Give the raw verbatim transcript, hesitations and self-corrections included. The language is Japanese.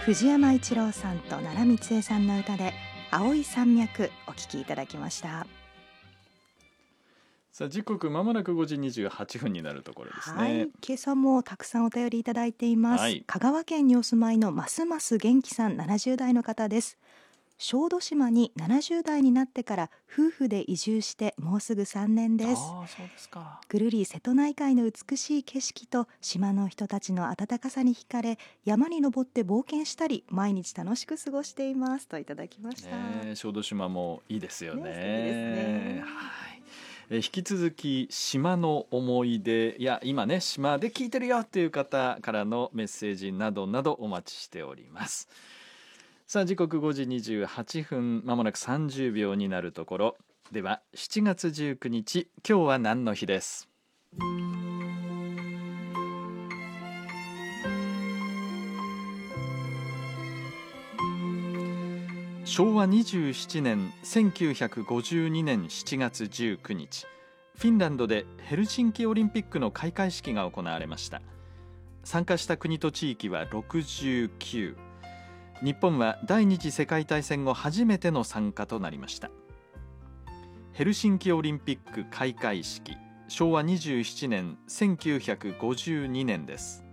藤山一郎さんと奈良光恵さんの歌で青い山脈お聴きいただきました。 さあ時刻まもなくごじにじゅうはっぷんになるところですね。 はい、今朝もたくさんお便りいただいています、はい、香川県にお住まいのますます元気さんななじゅう代の方です。小豆島にななじゅう代になってから夫婦で移住してもうすぐさんねんです。 あ、そうですか。 ぐるり瀬戸内海の美しい景色と島の人たちの温かさに惹かれ、山に登って冒険したり毎日楽しく過ごしていますといただきました、 ね、小豆島もいいですよね。 ね、素敵ですね。 はい、え引き続き島の思い出や今ね島で聞いてるよっていう方からのメッセージなどなどお待ちしております。さあ時刻ごじにじゅうはっぷん、まもなくさんじゅうびょうになるところでは、しちがつじゅうくにち今日は何の日です。しょうわにじゅうななねんせんきゅうひゃくごじゅうにねんしちがつじゅうくにち、フィンランドでヘルシンキオリンピックの開会式が行われました。参加した国と地域はろくじゅうきゅう。日本は第二次世界大戦後初めての参加となりました。ヘルシンキオリンピック開会式、しょうわにじゅうななねんせんきゅうひゃくごじゅうにねんです。